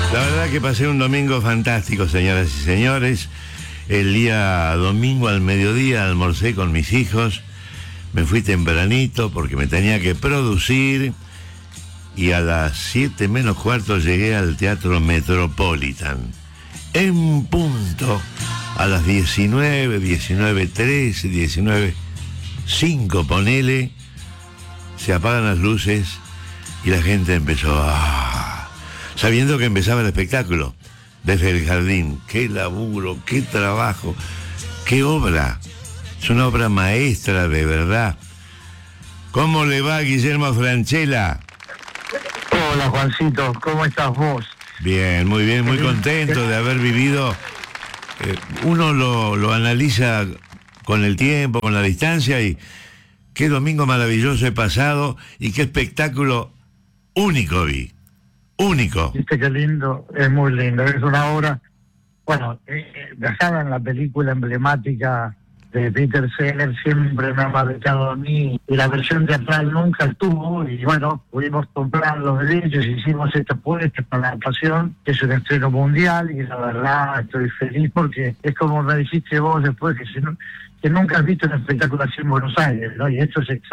La verdad que pasé un domingo fantástico, señoras y señores. El día domingo al mediodía almorcé con mis hijos. Me fui tempranito porque me tenía que producir. Y a las 7 menos cuarto llegué al Teatro Metropolitan. En punto, a las 19, 19:13, 19:05, ponele, se apagan las luces y la gente empezó sabiendo que empezaba el espectáculo desde el jardín. Qué laburo, qué trabajo, qué obra. Es una obra maestra, de verdad. ¿Cómo le va, Guillermo Francella? Hola, Juancito, ¿cómo estás vos? Bien, muy contento de haber vivido. Uno lo analiza con el tiempo, con la distancia, y qué domingo maravilloso he pasado y qué espectáculo único vi. Único. Viste qué lindo, es muy lindo, es una obra, bueno, basada en la película emblemática de Peter Sellers, siempre me ha marcado a mí, y la versión teatral nunca estuvo, y bueno, pudimos comprar los derechos, hicimos esta apuesta para la adaptación, que es un estreno mundial, y la verdad estoy feliz porque es como me dijiste vos después, que nunca has visto un espectáculo así en Buenos Aires, ¿no? Y esto es